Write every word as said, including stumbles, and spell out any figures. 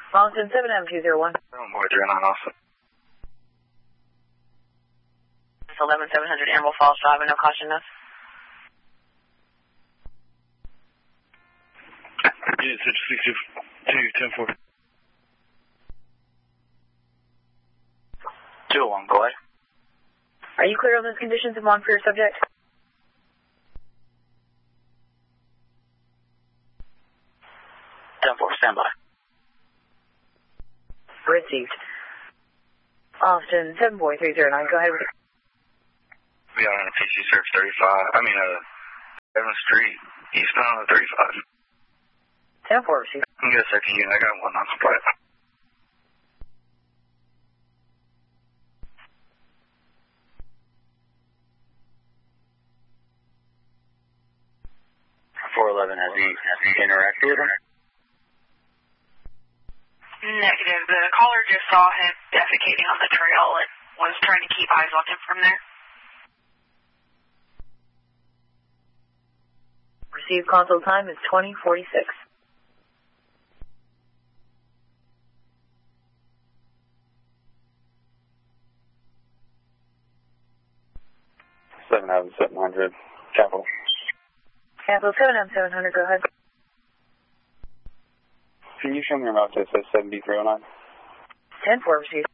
Austin seven M two zero one. Boy three oh nine Austin. eleven seven hundred Emerald Falls Drive, no caution enough. Yeah, six six two, ten four. two oh one, go ahead. Are you clear of those conditions of one for your subject? ten four, stand by. Received. Austin seven four three zero nine, go ahead. We are on a T C search thirty-five, I mean, uh, seventh Street, eastbound of thirty-five. ten four, received. Give me a second unit, I got one non-compliant. four eleven, has he, has he interacted with him? Negative. The caller just saw him defecating on the trail and was trying to keep eyes on him from there. Received console time is twenty forty-six. seven M seven hundred, Capital. Capital seven M seven hundred, go ahead. Can you show me your route to seven B three oh nine? ten four, received.